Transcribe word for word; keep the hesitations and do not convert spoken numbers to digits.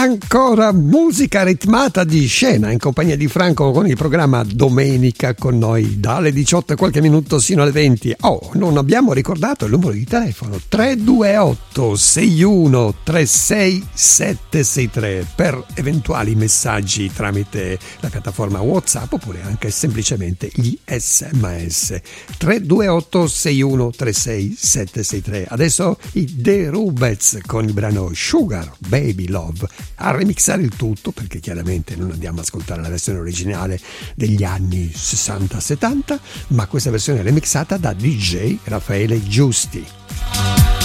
Ancora musica ritmata di scena in compagnia di Franco con il programma Domenica con noi dalle diciotto e qualche minuto sino alle venti. Oh, non abbiamo ricordato il numero di telefono tre due otto sei uno tre sei sette sei tre per eventuali messaggi tramite la piattaforma WhatsApp oppure anche semplicemente gli sms. tre due otto sei uno tre sei sette sei tre. Adesso i The Rubets con il brano Sugar Baby Love, a remixare il tutto perché chiaramente non andiamo ad ascoltare la versione originale degli anni sessanta settanta, ma questa versione è remixata da D J Raffaele Giusti.